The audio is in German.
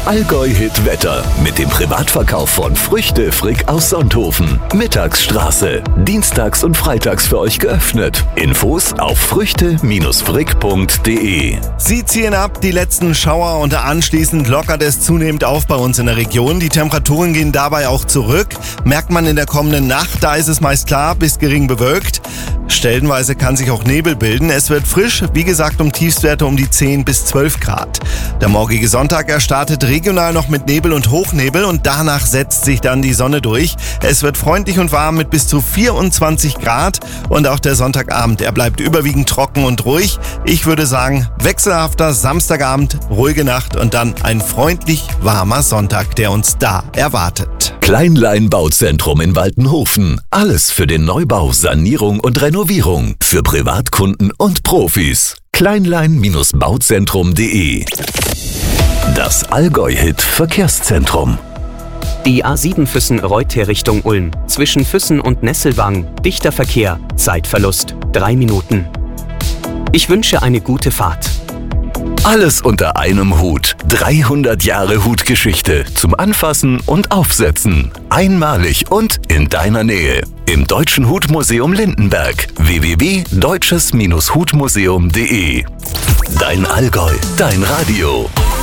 Allgäu-Hit-Wetter mit dem Privatverkauf von Früchte Frick aus Sonthofen. Mittagsstraße. Dienstags und freitags für euch geöffnet. Infos auf früchte-frick.de. Sie ziehen ab, die letzten Schauer, und anschließend lockert es zunehmend auf bei uns in der Region. Die Temperaturen gehen dabei auch zurück. Merkt man in der kommenden Nacht, da ist es meist klar bis gering bewölkt. Stellenweise kann sich auch Nebel bilden. Es wird frisch, wie gesagt, um Tiefstwerte um die 10 bis 12 Grad. Der morgige Sonntag startet regional noch mit Nebel und Hochnebel und danach setzt sich dann die Sonne durch. Es wird freundlich und warm mit bis zu 24 Grad und auch der Sonntagabend, er bleibt überwiegend trocken und ruhig. Ich würde sagen, wechselhafter Samstagabend, ruhige Nacht und dann ein freundlich warmer Sonntag, der uns da erwartet. Kleinlein Bauzentrum in Waltenhofen. Alles für den Neubau, Sanierung und Renovierung. Für Privatkunden und Profis. Kleinlein-bauzentrum.de. Das Allgäu-Hit Verkehrszentrum. Die A7 Füssen-Reuth Richtung Ulm. Zwischen Füssen und Nesselwang. Dichter Verkehr. Zeitverlust 3 Minuten. Ich wünsche eine gute Fahrt. Alles unter einem Hut. 300 Jahre Hutgeschichte. Zum Anfassen und Aufsetzen. Einmalig und in deiner Nähe. Im Deutschen Hutmuseum Lindenberg. www.deutsches-hutmuseum.de. Dein Allgäu, dein Radio.